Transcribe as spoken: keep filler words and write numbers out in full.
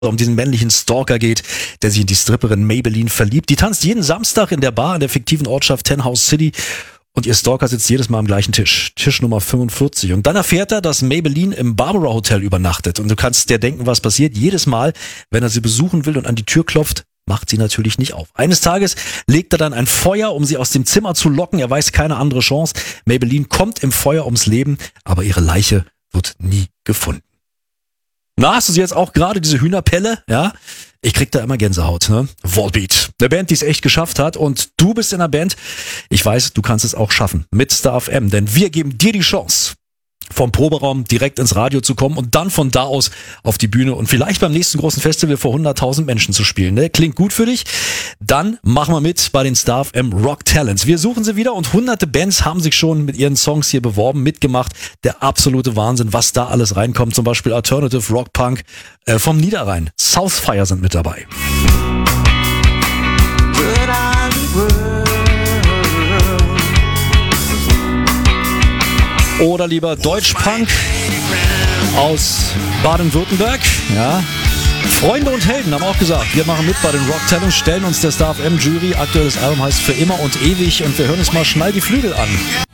um diesen männlichen Stalker geht, der sich in die Stripperin Maybelline verliebt. Die tanzt jeden Samstag in der Bar in der fiktiven Ortschaft Ten House City und ihr Stalker sitzt jedes Mal am gleichen Tisch. Tisch Nummer fünfundvierzig. Und dann erfährt er, dass Maybelline im Barbara Hotel übernachtet. Und du kannst dir denken, was passiert. Jedes Mal, wenn er sie besuchen will und an die Tür klopft, macht sie natürlich nicht auf. Eines Tages legt er dann ein Feuer, um sie aus dem Zimmer zu locken. Er weiß keine andere Chance. Maybelline kommt im Feuer ums Leben, aber ihre Leiche wird nie gefunden. Na, hast du sie jetzt auch gerade, diese Hühnerpelle? Ja, ich krieg da immer Gänsehaut, ne? Volbeat, eine Band, die es echt geschafft hat, und du bist in der Band. Ich weiß, du kannst es auch schaffen mit Star F M, denn wir geben dir die Chance, vom Proberaum direkt ins Radio zu kommen und dann von da aus auf die Bühne und vielleicht beim nächsten großen Festival vor hunderttausend Menschen zu spielen. Ne? Klingt gut für dich? Dann machen wir mit bei den Star F M Rock Talents. Wir suchen sie wieder und hunderte Bands haben sich schon mit ihren Songs hier beworben, mitgemacht. Der absolute Wahnsinn, was da alles reinkommt. Zum Beispiel Alternative Rock Punk äh, vom Niederrhein. Southfire sind mit dabei. Oder lieber Deutschpunk aus Baden-Württemberg. Ja. Freunde und Helden haben auch gesagt, wir machen mit bei den Rock Talents, stellen uns der Star F M Jury. Aktuelles Album heißt Für immer und ewig und wir hören uns mal Schnall die Flügel an.